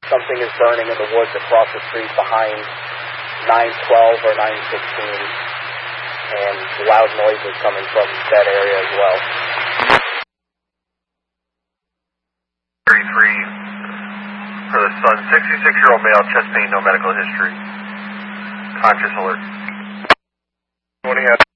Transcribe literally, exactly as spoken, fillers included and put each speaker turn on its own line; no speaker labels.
something is burning in the woods across the street behind nine twelve or nine sixteen, and loud noises coming from that area as well.
thirty-three for the son, sixty-six-year-old male, chest pain, no medical history. Conscious alert. What do you have?